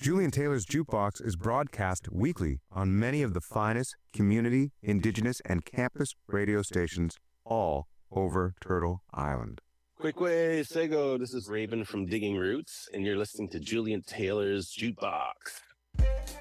Julian Taylor's Jukebox is broadcast weekly on many of the finest community, indigenous, and campus radio stations all over Turtle Island. Kwekwe Sego, this is Raven from Digging Roots, and you're listening to Julian Taylor's Jukebox.